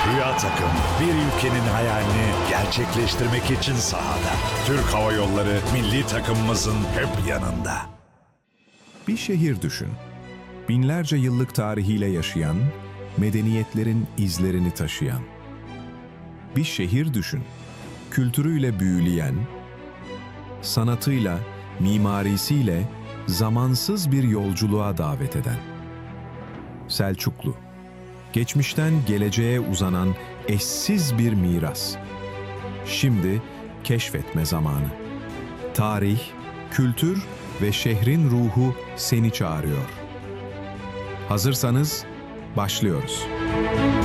Rüya takım bir ülkenin hayalini gerçekleştirmek için sahada. Türk Hava Yolları milli takımımızın hep yanında. Bir şehir düşün. Binlerce yıllık tarihiyle yaşayan, medeniyetlerin izlerini taşıyan. Bir şehir düşün. Kültürüyle büyüleyen, sanatıyla, mimarisiyle zamansız bir yolculuğa davet eden. Selçuklu. Geçmişten geleceğe uzanan eşsiz bir miras. Şimdi keşfetme zamanı. Tarih, kültür ve şehrin ruhu seni çağırıyor. Hazırsanız başlıyoruz.